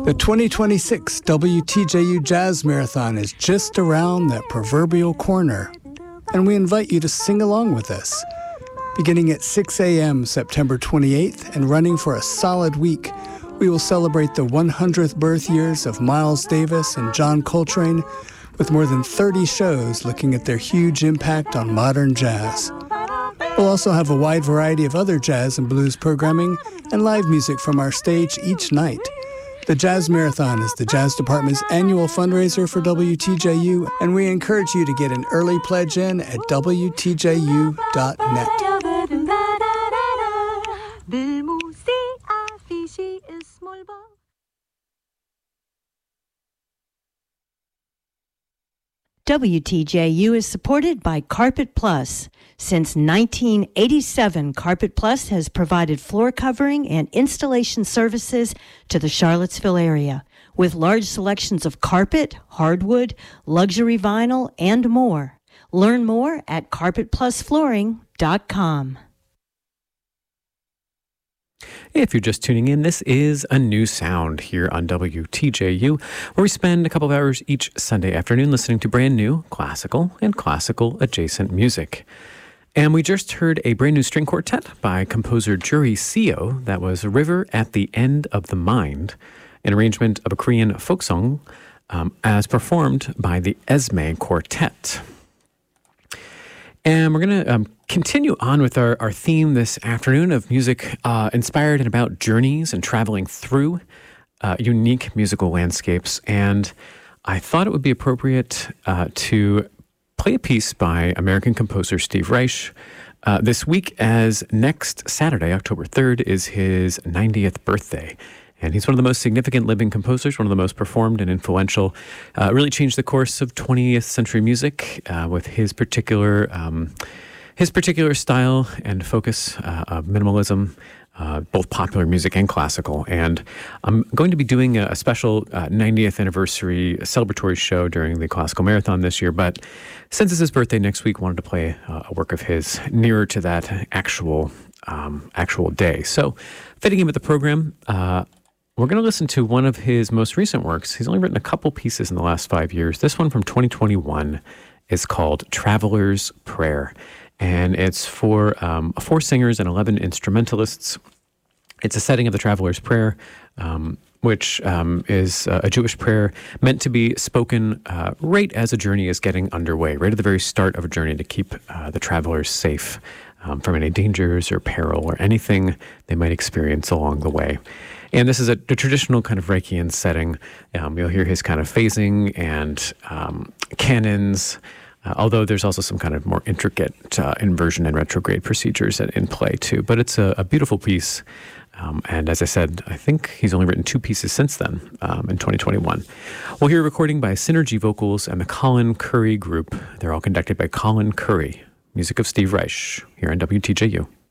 The 2026 WTJU Jazz Marathon is just around that proverbial corner, and we invite you to sing along with us. Beginning at 6 a.m. September 28th and running for a solid week, we will celebrate the 100th birth years of Miles Davis and John Coltrane with more than 30 shows looking at their huge impact on modern jazz. We'll also have a wide variety of other jazz and blues programming and live music from our stage each night. The Jazz Marathon is the Jazz Department's annual fundraiser for WTJU, and we encourage you to get an early pledge in at WTJU.net. WTJU is supported by Carpet Plus. Since 1987, Carpet Plus has provided floor covering and installation services to the Charlottesville area, with large selections of carpet, hardwood, luxury vinyl, and more. Learn more at carpetplusflooring.com. If you're just tuning in, this is A New Sound here on WTJU, where we spend a couple of hours each Sunday afternoon listening to brand new classical and classical adjacent music. And we just heard a brand new string quartet by composer Juri Seo that was River at the End of the Mind, an arrangement of a Korean folk song as performed by the Esme Quartet. And we're going to continue on with our theme this afternoon of music inspired and about journeys and traveling through unique musical landscapes. And I thought it would be appropriate to play a piece by American composer Steve Reich this week, as next Saturday, October 3rd, is his 90th birthday. And he's one of the most significant living composers, one of the most performed and influential. Really changed the course of 20th century music with his particular style and focus of minimalism, both popular music and classical. And I'm going to be doing a special 90th anniversary celebratory show during the Classical Marathon this year. But since it's his birthday next week, wanted to play a work of his nearer to that actual day. So fitting in with the program, we're going to listen to one of his most recent works. He's only written a couple pieces in the last 5 years. This one from 2021 is called Traveler's Prayer, and it's for 4 singers and 11 instrumentalists. It's a setting of the Traveler's Prayer, which is a Jewish prayer meant to be spoken right as a journey is getting underway, right at the very start of a journey, to keep the travelers safe from any dangers or peril or anything they might experience along the way. And this is a traditional kind of Reichian setting. You'll hear his kind of phasing and canons, although there's also some kind of more intricate inversion and retrograde procedures in play too. But it's a beautiful piece. And as I said, I think he's only written 2 pieces since then, in 2021. We'll hear a recording by Synergy Vocals and the Colin Curry Group. They're all conducted by Colin Curry. Music of Steve Reich here on WTJU.